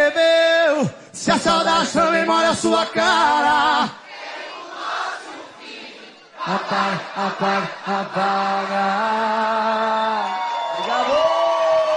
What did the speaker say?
bebeu. Se a saudade também molha a sua cara, apaga, apaga, apaga.